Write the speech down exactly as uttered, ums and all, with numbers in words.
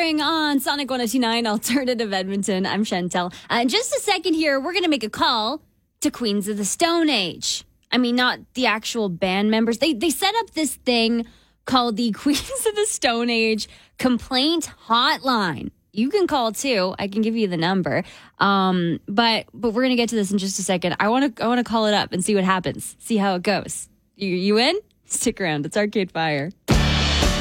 Firing on Sonic one oh two point nine Alternative Edmonton. I'm Chantel. Uh, in just a second here, we're going to make a call to Queens of the Stone Age. I mean, not the actual band members. They they set up this thing called the Queens of the Stone Age Complaint Hotline. You can call too. I can give you the number. Um, but but we're gonna get to this in just a second. I want to I want to call it up and see what happens. See how it goes. You you in? Stick around. It's Arcade Fire.